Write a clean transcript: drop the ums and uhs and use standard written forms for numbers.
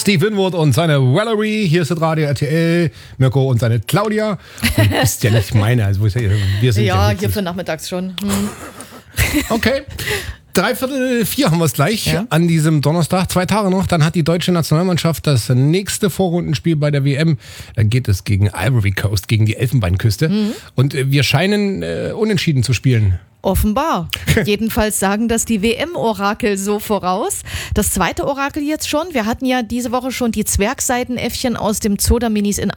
Steve Winwood und seine Valerie. Hier ist das Radio RTL. Mirko und seine Claudia. Und ist ja nicht meine. Also wir sind ja hier für nachmittags schon. Okay. 3:45 haben wir es gleich an diesem Donnerstag. 2 Tage noch, dann hat die deutsche Nationalmannschaft das nächste Vorrundenspiel bei der WM. Dann geht es gegen Ivory Coast, gegen die Elfenbeinküste. Und wir scheinen unentschieden zu spielen. Offenbar. Jedenfalls sagen das die WM-Orakel so voraus. Das zweite Orakel jetzt schon. Wir hatten ja diese Woche schon die Zwergseidenäffchen aus dem Zoo der Minis in